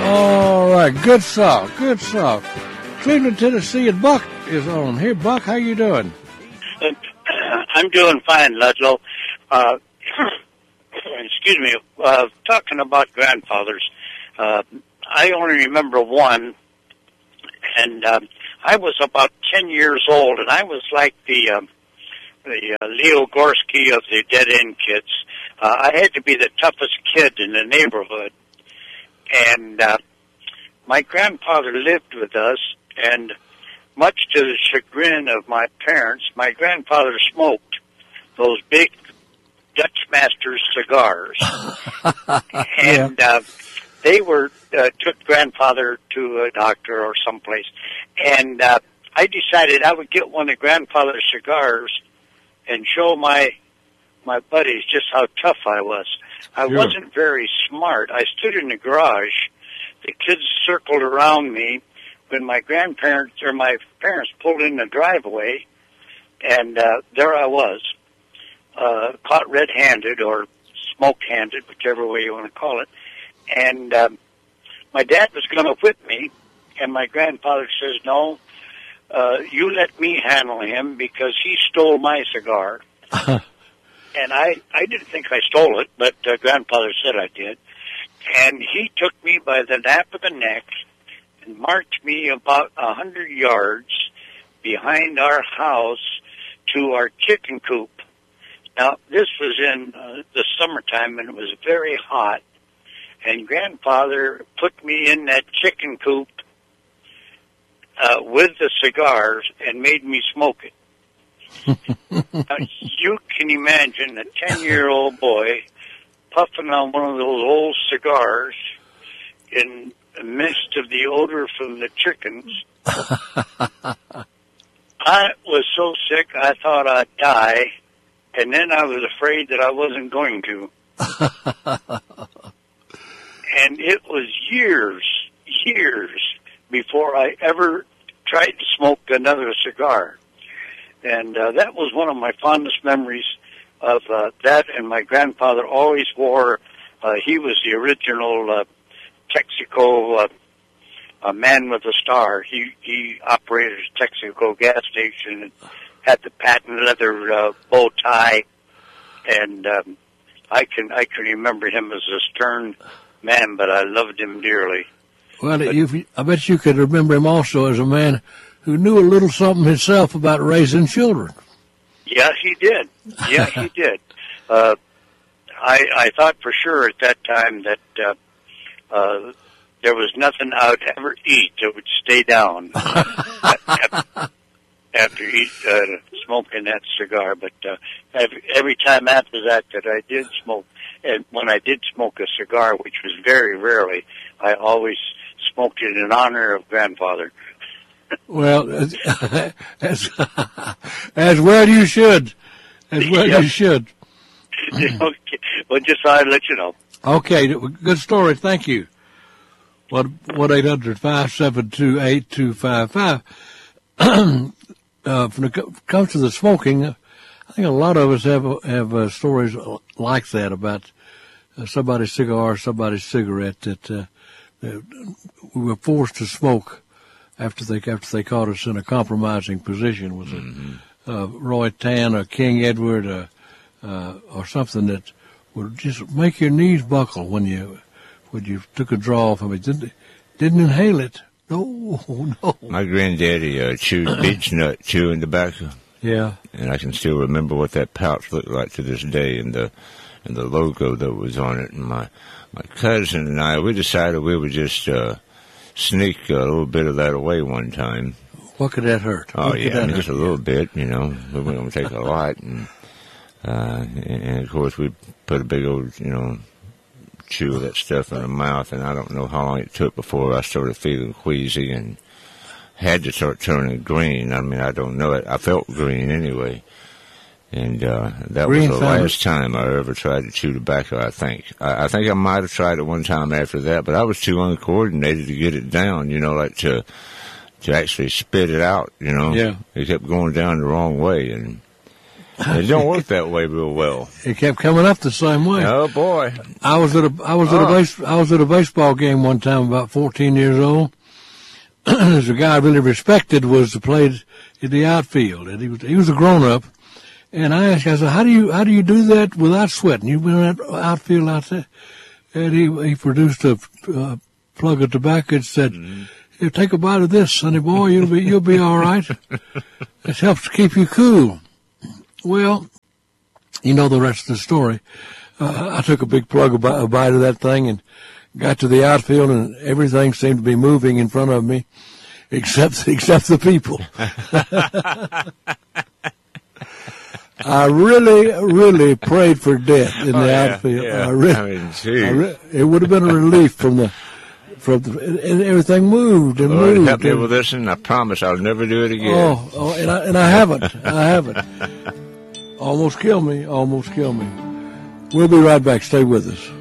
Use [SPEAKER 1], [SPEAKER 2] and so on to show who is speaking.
[SPEAKER 1] All right, good stuff, good stuff. Cleveland, Tennessee, and Buck is on. Hey, Buck, how you doing?
[SPEAKER 2] I'm doing fine, Ludlow. Excuse me. Talking about grandfathers, I only remember one, and I was about 10 years old, and I was like the Leo Gorski of the Dead End Kids. I had to be the toughest kid in the neighborhood, and my grandfather lived with us, and much to the chagrin of my parents, my grandfather smoked those big Dutch Masters cigars, and they were took grandfather to a doctor or someplace, and I decided I would get one of grandfather's cigars and show my buddies just how tough I was. I wasn't very smart. I stood in the garage. The kids circled around me when my parents pulled in the driveway, and there I was, caught red-handed or smoke-handed, whichever way you want to call it. And my dad was going to whip me, and my grandfather says, no, you let me handle him because he stole my cigar. And I didn't think I stole it, but grandfather said I did. And he took me by the nape of the neck and marched me about 100 yards behind our house to our chicken coop. Now, this was in the summertime, and it was very hot. And grandfather put me in that chicken coop with the cigars and made me smoke it. Now, you can imagine a 10-year-old boy puffing on one of those old cigars in the midst of the odor from the chickens. I was so sick I thought I'd die, and then I was afraid that I wasn't going to. And it was years before I ever tried to smoke another cigar. And that was one of my fondest memories of that. And my grandfather always wore, he was the original Texaco man with a star. He operated a Texaco gas station and had the patent leather bow tie. And I can remember him as a stern man, but I loved him dearly.
[SPEAKER 1] Well, I bet you could remember him also as a man who knew a little something himself about raising children.
[SPEAKER 2] Yeah, he did. Yeah, he did. I thought for sure at that time that there was nothing I would ever eat that would stay down after smoking that cigar. But every time after that I did smoke, and when I did smoke a cigar, which was very rarely, I always smoked it in honor of grandfather.
[SPEAKER 1] Well, as well you should. As well you should.
[SPEAKER 2] Okay. Well, just thought I'd let you know.
[SPEAKER 1] Okay, good story. Thank you. 1-800-572-8255. When it comes to the smoking, I think a lot of us have stories like that about somebody's cigar, somebody's cigarette that we were forced to smoke after they caught us in a compromising position. Was it Roy Tan or King Edward or something that would just make your knees buckle when you took a draw from it? Didn't inhale it. No.
[SPEAKER 3] My granddaddy chewed beech nut chewing tobacco.
[SPEAKER 1] Yeah.
[SPEAKER 3] And I can still remember what that pouch looked like to this day, and the logo that was on it. And my cousin and I, we decided we would just sneak a little bit of that away one time.
[SPEAKER 1] What could that hurt?
[SPEAKER 3] Oh, yeah, just a little bit, We weren't going to take a lot. And of course, we put a big old, chew of that stuff in the mouth. And I don't know how long it took before I started feeling queasy and had to start turning green. I mean, I don't know it. I felt green anyway. And that green was the last time I ever tried to chew tobacco, I think. I think I might have tried it one time after that, but I was too uncoordinated to get it down, like to actually spit it out,
[SPEAKER 1] Yeah.
[SPEAKER 3] It kept going down the wrong way. And It don't work that way real well.
[SPEAKER 1] It kept coming up the same way.
[SPEAKER 3] Oh boy!
[SPEAKER 1] I was at a baseball game one time, about 14 years old. There's a guy I really respected played in the outfield, and he was a grown up. And I asked, I said, how do you do that without sweating? You've been in that outfield out there, and he produced a plug of tobacco and said, "Here, take a bite of this, sonny boy. You'll be all right. This helps keep you cool." Well, you know the rest of the story. I took a big plug of a bite of that thing and got to the outfield, and everything seemed to be moving in front of me, except the people. I really prayed for death in the outfield.
[SPEAKER 3] Yeah.
[SPEAKER 1] It would have been a relief and everything moved and
[SPEAKER 3] Lord,
[SPEAKER 1] moved.
[SPEAKER 3] help me with this, and I promise I'll never do it again.
[SPEAKER 1] And I haven't. Almost killed me. We'll be right back. Stay with us.